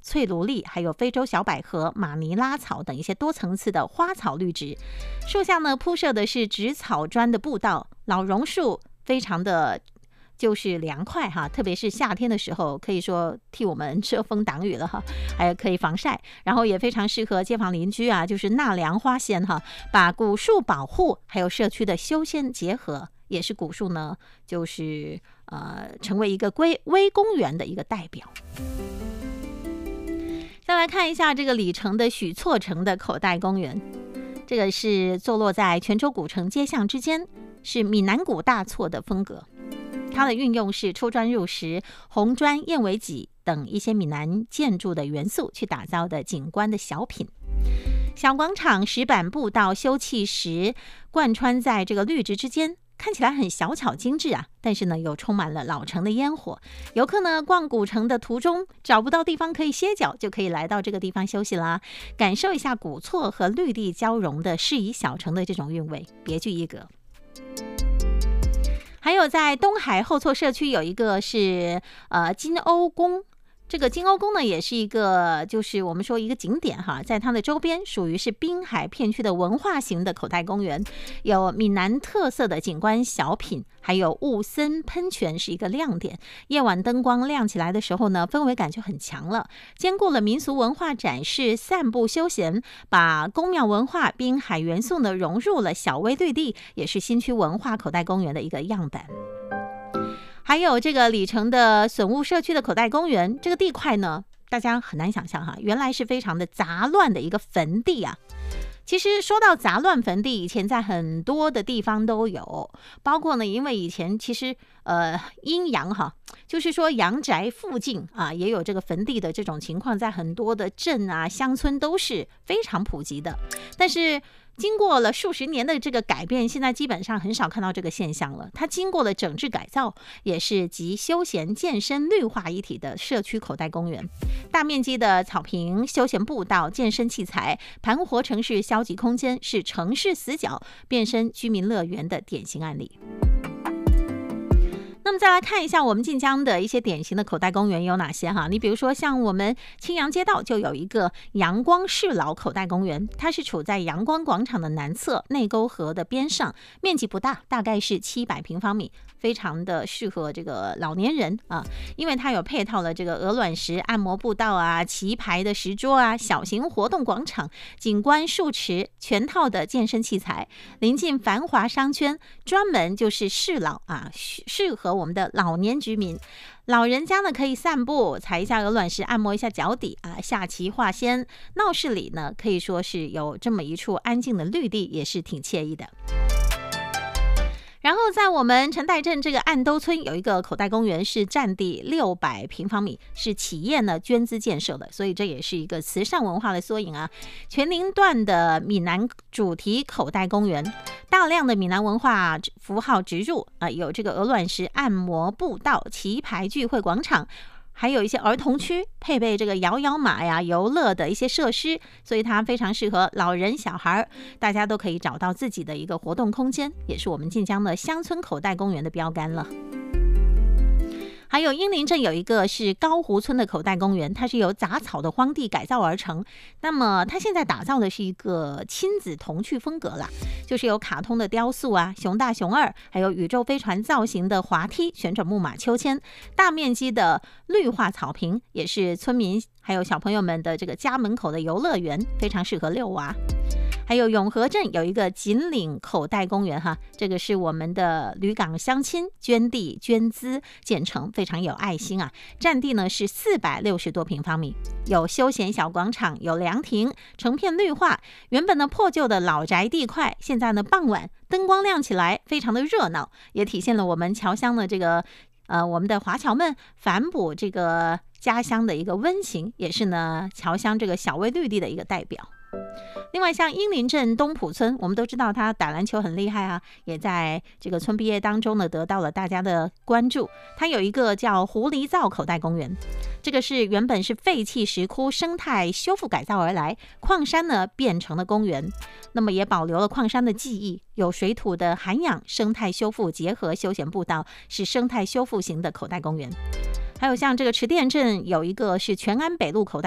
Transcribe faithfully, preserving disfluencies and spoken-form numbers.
翠芦栗，还有非洲小百合、马尼拉草等一些多层次的花草绿植。树下呢铺设的是植草砖的步道，老榕树非常的就是凉快哈，特别是夏天的时候，可以说替我们遮风挡雨了哈，还有可以防晒，然后也非常适合街坊邻居啊，就是纳凉花仙哈，把古树保护还有社区的修仙结合，也是古树呢就是呃成为一个微微公园的一个代表。再来看一下这个里程的许错城的口袋公园，这个是坐落在泉州古城街巷之间，是闽南古大错的风格。它的运用是出砖入石、红砖、燕尾脊等一些闽南建筑的元素去打造的景观的小品。小广场石板步道修砌石贯穿在这个绿植之间，看起来很小巧精致啊，但是呢又充满了老城的烟火。游客呢逛古城的途中找不到地方可以歇脚，就可以来到这个地方休息啦，感受一下古厝和绿地交融的适宜小城的这种韵味，别具一格。还有在东海后厝社区有一个是呃金瓯宫，这个金瓯宫呢也是一个就是我们说一个景点哈，在它的周边属于是滨海片区的文化型的口袋公园，有闽南特色的景观小品，还有雾森喷泉是一个亮点。夜晚灯光亮起来的时候呢，氛围感就很强了，兼顾了民俗文化展示、散步休闲，把宫庙文化、滨海元素呢融入了小微绿地，也是新区文化口袋公园的一个样板。还有这个里程的笋务社区的口袋公园，这个地块呢，大家很难想象哈，原来是非常的杂乱的一个坟地啊。其实说到杂乱坟地，以前在很多的地方都有，包括呢，因为以前其实呃阴阳哈，就是说阳宅附近啊，也有这个坟地的这种情况，在很多的镇啊乡村都是非常普及的。但是经过了数十年的这个改变，现在基本上很少看到这个现象了。它经过了整治改造，也是集休闲、健身、绿化一体的社区口袋公园。大面积的草坪、休闲步道、健身器材，盘活城市消极空间，是城市死角变身居民乐园的典型案例。那么再来看一下我们晋江的一些典型的口袋公园有哪些哈？你比如说像我们青阳街道就有一个阳光适老口袋公园，它是处在阳光广场的南侧内沟河的边上，面积不大，大概是七百平方米，非常的适合这个老年人啊，因为它有配套了这个鹅卵石按摩步道啊、棋牌的石桌啊、小型活动广场、景观树池，全套的健身器材，临近繁华商圈，专门就是适老啊，适合我们的老年居民。老人家呢可以散步，踩一下鹅卵石，按摩一下脚底啊，下棋画仙。闹市里呢可以说是有这么一处安静的绿地，也是挺惬意的。然后在我们陈岱镇这个岸兜村有一个口袋公园，是占地六百平方米，是企业呢捐资建设的，所以这也是一个慈善文化的缩影啊。全龄段的闽南主题口袋公园，大量的闽南文化符号植入啊，有这个鹅卵石按摩步道、棋牌聚会广场，还有一些儿童区，配备这个摇摇马呀、游乐的一些设施，所以它非常适合老人小孩，大家都可以找到自己的一个活动空间，也是我们晋江的乡村口袋公园的标杆了。还有英林镇有一个是高湖村的口袋公园，它是由杂草的荒地改造而成。那么它现在打造的是一个亲子童趣风格啦，就是有卡通的雕塑啊、熊大熊二，还有宇宙飞船造型的滑梯、旋转木马、秋千，大面积的绿化草坪，也是村民还有小朋友们的这个家门口的游乐园，非常适合遛娃。还有永和镇有一个锦岭口袋公园哈，这个是我们的旅港乡亲捐地捐资建成，非常有爱心啊。占地呢是四百六十多平方米，有休闲小广场，有凉亭，成片绿化。原本呢破旧的老宅地块，现在呢傍晚灯光亮起来，非常的热闹，也体现了我们侨乡的这个呃我们的华侨们反哺这个家乡的一个温情，也是呢侨乡这个小微绿地的一个代表。另外像英林镇东浦村，我们都知道他打篮球很厉害啊，也在这个村毕业当中呢得到了大家的关注。它有一个叫狐狸灶口袋公园，这个是原本是废弃石窟生态修复改造而来，矿山呢变成了公园，那么也保留了矿山的记忆，有水土的涵养、生态修复结合休闲步道，是生态修复型的口袋公园。还有像这个池店镇有一个是全安北路口袋